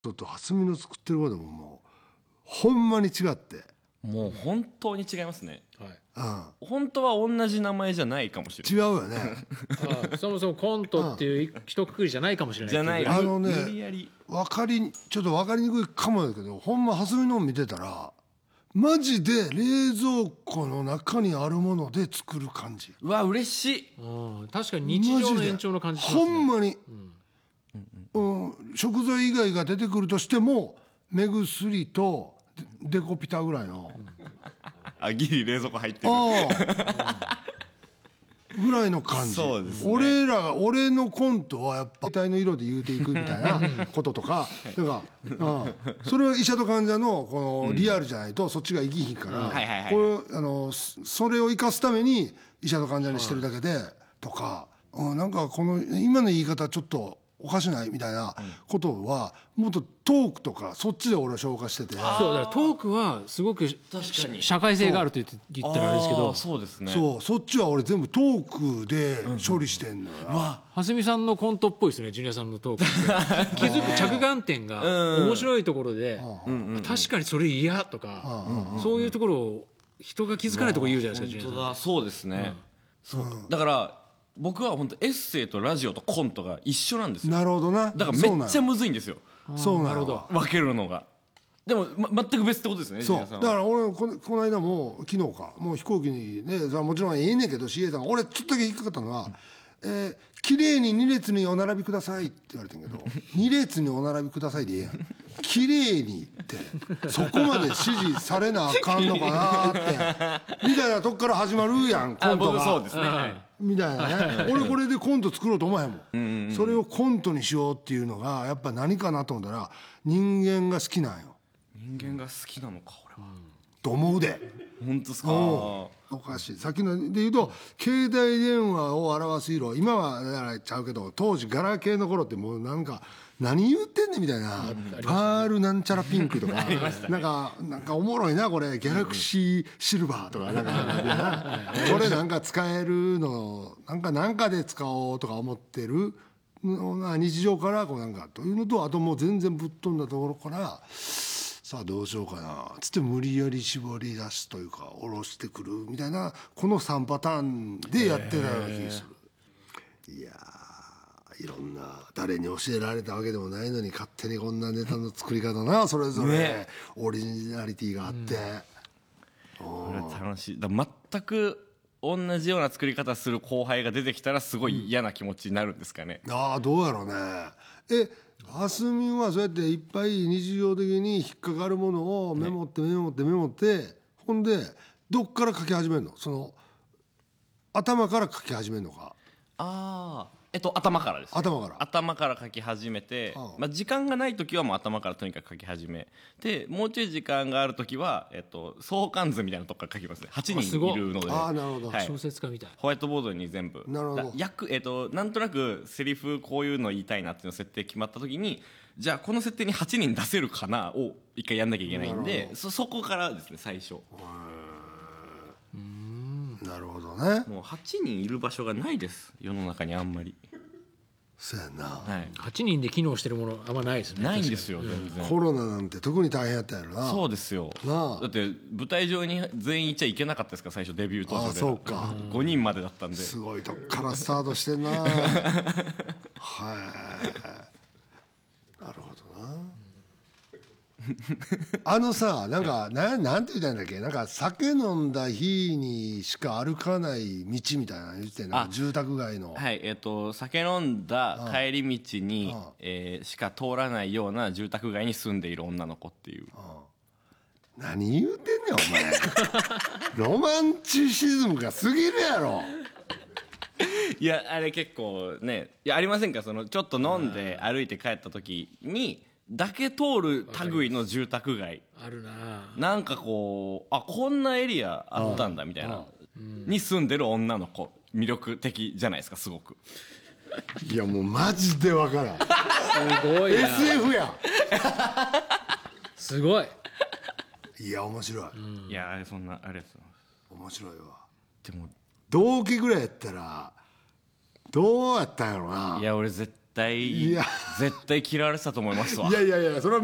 ちょっと蓮見の作ってることももうほんまに違って、 もう本当に違いますね。 うん、 本当は同じ名前じゃないかもしれない。 違うよねそもそもコントっていう一括りじゃないかもしれないじゃない。 あのね無理やりちょっと分かりにくいかもだけど、ほんま蓮見の見てたらマジで冷蔵庫の中にあるもので作る感じ。 うわ嬉しい。 確かに日常の延長の感じしますね。 ほんまに、食材以外が出てくるとしても目薬とデコピタぐらいの、 あギリ冷蔵庫入ってる。 ぐらいの感じ。 そうですね。 俺のコントはやっぱ体の色で言うていくみたいなこととか、だから、それは医者と患者のこのリアルじゃないとそっちが生きひんから、それを生かすために医者と患者にしてるだけでとか、なんかこの今の言い方ちょっとおかしないみたいなことはもっとトークとかそっちで俺は消化してて、 そうだからトークはすごく社会性があると言ったらあれですけど、 そうですね。 そっちは俺全部トークで処理してんのよ。 蓮見さんのコントっぽいですね、ジュニアさんのトーク気づく着眼点が面白いところで、確かにそれ嫌とか、そういうところを人が気づかないところ言うじゃないですか、ジュニアさん。 本当だ、そうですね。だから僕は本当エッセイとラジオとコントが一緒なんですよ。 なるほどな。 だからめっちゃむずいんですよ。 そうなるほど。 分けるのが。でも、全く別ってことですね。 そうだから俺この間も昨日かもう飛行機にね、もちろんええねんけど CA さんが俺ちょっとだけ引っかかったのは綺麗に2列にお並びくださいって言われてんけど2列にお並びくださいでええやん。綺麗にってそこまで指示されなあかんのかなってみたいなとこから始まるやんコントが。 そうですね。 みたいなね俺これでコント作ろうと思わへんもん。それをコントにしようっていうのがやっぱ何かなと思ったら人間が好きなんよ。 人間が好きなのか俺は。 と思うで。 本当ですか。 おかしい。さっきので言うと携帯電話を表す色、今はだからちゃうけど当時ガラケーの頃ってもうなんか何言ってんねんみたいな、パールなんちゃらピンクとかなんかおもろいなこれギャラクシーシルバーとかなんかこれなんか使えるのなんかで使おうとか思ってるのが日常からこうなんかというのと、あともう全然ぶっ飛んだところからさあどうしようかなつって無理やり絞り出すというか下ろしてくるみたいな、この3パターンでやってたような気がする。いやいろんな誰に教えられたわけでもないのに勝手にこんなネタの作り方な、それぞれオリジナリティがあって、 これ楽しい。だ全く同じような作り方する後輩が出てきたらすごい嫌な気持ちになるんですかね。 どうやろうね。蓮見はそうやっていっぱい日常的に引っかかるものをメモってほんでどっから書き始めるの？その頭から書き始めるのか。 頭からです、ね、 頭から書き始めて、時間がない時はもう頭からとにかく書き始めで、もうちょい時間がある時は、相関図みたいなとこから書きますね。8人いるので、 なるほど、 小説家みたいホワイトボードに全部なるほどなんとなくセリフこういうの言いたいなっていうの設定決まった時に、じゃあこの設定に8人出せるかなを一回やんなきゃいけないんで、そこからですね最初。 なるほどね。 もう8人いる場所がないです世の中にあんまり。 そうやな、 はい、 8人で機能してるものあんまないですね。 ないんですよ全然。 コロナなんて特に大変やったやろな。 そうですよ。だって舞台上に全員いっちゃいけなかったですから最初デビュー当初で。 そうか、 5人までだったんで。 すごいとこからスタートしてんなはい、なるほどなさなんかなんて言ったんだっけ、なんか酒飲んだ日にしか歩かない道みたいなの言ってんの、住宅街の。 はい酒飲んだ帰り道にしか通らないような住宅街に住んでいる女の子っていう。 何言うてんねんお前ロマンチシズムが過ぎるやろいやあれ結構ね、いやありませんか、そのちょっと飲んで歩いて帰った時にだけ通る類の住宅街あるな。 なんかこうこんなエリアあったんだみたいなに住んでる女の子魅力的じゃないですかすごく。 いやもうマジでわからんすごいな SF やすごい。 いや面白い、 いやそんなあれです。 面白いわ。 でも同期ぐらいやったらどうやったんやろな。 いや俺絶対いや絶対嫌われてたと思いますわ。 いやいやいやそれは